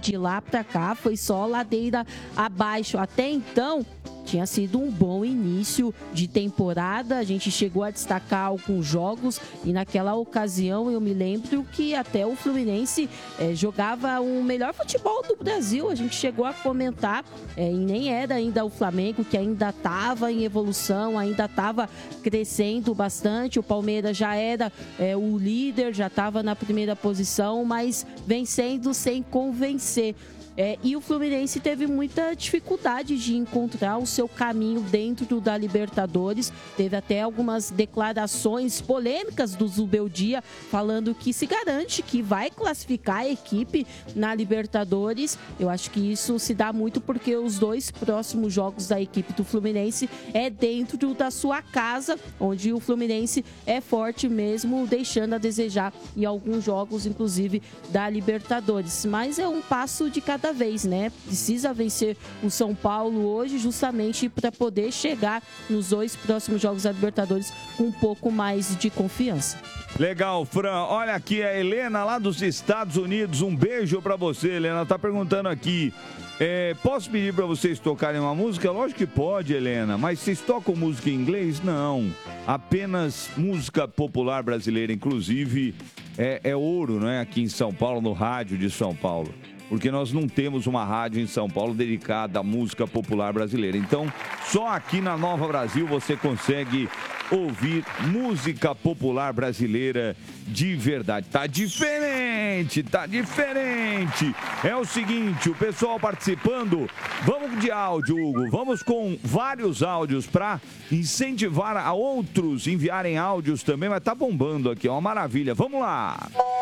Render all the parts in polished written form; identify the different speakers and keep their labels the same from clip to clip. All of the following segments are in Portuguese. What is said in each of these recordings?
Speaker 1: de lá para cá foi só ladeira abaixo. Até então, tinha sido um bom início de temporada, a gente chegou a destacar alguns jogos e naquela ocasião eu me lembro que até o Fluminense jogava o melhor futebol do Brasil, a gente chegou a comentar, e nem era ainda o Flamengo, que ainda estava em evolução, ainda estava crescendo bastante, o Palmeiras já era o líder, já estava na primeira posição, mas vencendo sem convencer. E o Fluminense teve muita dificuldade de encontrar o seu caminho dentro da Libertadores. Teve até algumas declarações polêmicas do Zubeldia falando que se garante que vai classificar a equipe na Libertadores. Eu acho que isso se dá muito porque os 2 próximos jogos da equipe do Fluminense é dentro da sua casa, onde o Fluminense é forte mesmo, deixando a desejar em alguns jogos, inclusive da Libertadores. Mas é um passo de cada vez, né? Precisa vencer o São Paulo hoje justamente para poder chegar nos 2 próximos jogos da Libertadores com um pouco mais de confiança.
Speaker 2: Legal, Fran. Olha aqui a Helena lá dos Estados Unidos. Um beijo para você, Helena. Tá perguntando aqui. Posso pedir para vocês tocarem uma música? Lógico que pode, Helena. Mas vocês tocam música em inglês? Não. Apenas música popular brasileira. Inclusive, é ouro, né? Aqui em São Paulo, no rádio de São Paulo. Porque nós não temos uma rádio em São Paulo dedicada à música popular brasileira. Então, só aqui na Nova Brasil você consegue ouvir música popular brasileira de verdade. Tá diferente, tá diferente. É o seguinte, o pessoal participando, vamos de áudio, Hugo. Vamos com vários áudios para incentivar a outros enviarem áudios também, mas tá bombando aqui, é uma maravilha. Vamos lá.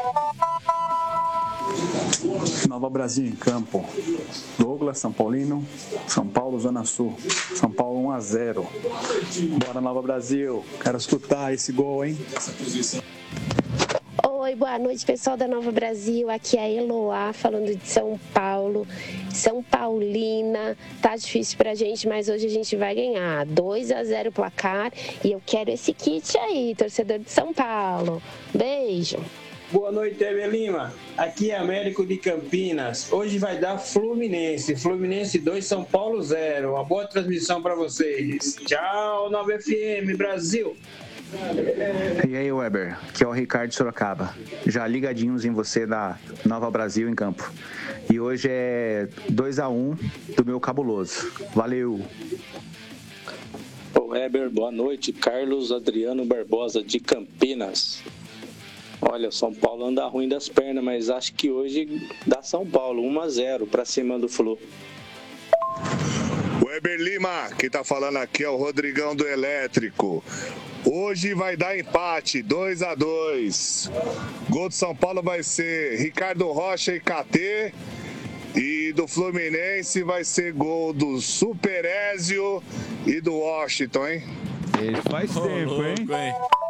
Speaker 3: Nova Brasil em campo. Douglas, São Paulino. São Paulo, Zona Sul. São Paulo 1-0. Bora, Nova Brasil. Quero escutar esse gol, hein?
Speaker 4: Oi, boa noite, pessoal da Nova Brasil. Aqui é a Eloá, falando de São Paulo. São Paulina. Tá difícil pra gente, mas hoje a gente vai ganhar. 2-0 o placar. E eu quero esse kit aí, torcedor de São Paulo. Beijo.
Speaker 5: Boa noite, Eber Lima. Aqui é Américo de Campinas. Hoje vai dar Fluminense. Fluminense 2, São Paulo 0. Uma boa transmissão para vocês. Tchau, 9FM Brasil.
Speaker 6: E aí, Weber, aqui é o Ricardo Sorocaba. Já ligadinhos em você da Nova Brasil em campo. E hoje é 2-1 do meu cabuloso. Valeu!
Speaker 7: Ô, Weber, boa noite. Carlos Adriano Barbosa de Campinas. Olha, São Paulo anda ruim das pernas, mas acho que hoje dá São Paulo 1-0 para cima do Flu.
Speaker 8: Weber Lima, quem tá falando aqui é o Rodrigão do Elétrico. Hoje vai dar empate, 2-2. Gol do São Paulo vai ser Ricardo Rocha e KT. E do Fluminense vai ser gol do Super Ézio e do Washington, hein?
Speaker 2: Ele faz tempo, hein?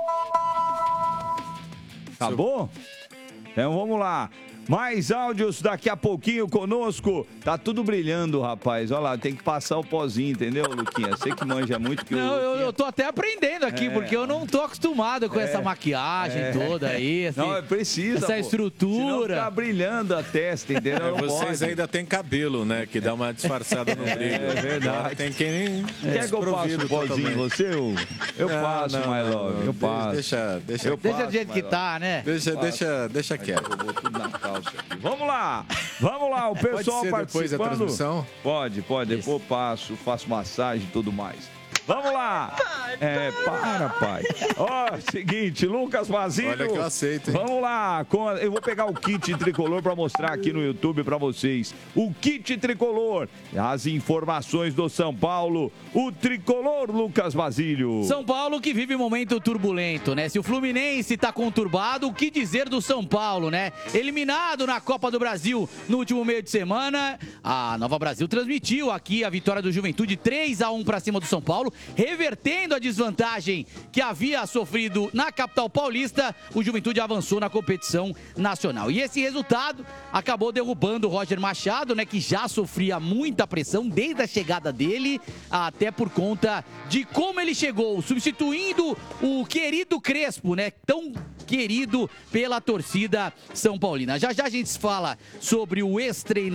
Speaker 2: Acabou? Então vamos lá. Mais áudios daqui a pouquinho conosco. Tá tudo brilhando, rapaz. Olha lá, tem que passar o pozinho, entendeu, Luquinha? Você que manja muito que
Speaker 9: não, eu tô até aprendendo aqui, porque eu não tô acostumado com essa maquiagem toda aí. Assim,
Speaker 2: não, precisa.
Speaker 9: Essa estrutura.
Speaker 2: Senão tá brilhando a testa, entendeu?
Speaker 10: Vocês ainda têm cabelo, né? Que dá uma disfarçada no brilho.
Speaker 2: É verdade.
Speaker 10: Tem quem.
Speaker 2: Quer que eu passe o pozinho em você, Hugo? Eu passo, my love. Eu passo.
Speaker 10: Deixa
Speaker 9: do jeito que tá, né?
Speaker 10: Deixa quieto.
Speaker 2: Eu vou tudo na calça aqui. Vamos lá, o pessoal
Speaker 10: Pode ser depois da
Speaker 2: participando.
Speaker 10: transmissão?
Speaker 2: Pode, depois faço massagem e tudo mais. Vamos lá! Para, pai. Seguinte, Lucas Basílio.
Speaker 10: Olha que eu aceito, hein?
Speaker 2: Vamos lá. Eu vou pegar o kit tricolor para mostrar aqui no YouTube para vocês. O kit tricolor. As informações do São Paulo. O tricolor, Lucas Basílio.
Speaker 9: São Paulo que vive um momento turbulento, né? Se o Fluminense tá conturbado, o que dizer do São Paulo, né? Eliminado na Copa do Brasil no último meio de semana, a Nova Brasil transmitiu aqui a vitória do Juventude 3-1 para cima do São Paulo, revertendo a desvantagem que havia sofrido na capital paulista. O Juventude avançou na competição nacional. E esse resultado acabou derrubando o Roger Machado, né, que já sofria muita pressão desde a chegada dele, até por conta de como ele chegou, substituindo o querido Crespo, né, tão querido pela torcida são paulina. Já a gente fala sobre o ex-treinador